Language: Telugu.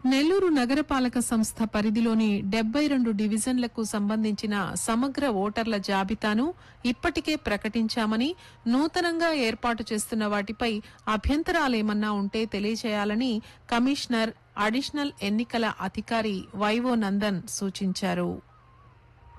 నెల్లూరు నగరపాలక సంస్థ పరిధిలోని 72 డివిజన్లకు సంబంధించిన సమగ్ర ఓటర్ల జాబితాను ఇప్పటికే ప్రకటించామని, నూతనంగా ఏర్పాటు చేస్తున్న వాటిపై అభ్యంతరాలేమన్నా ఉంటే తెలియజేయాలని కమిషనర్, అడిషనల్ ఎన్నికల అధికారి వైవో నందన్ సూచించారు.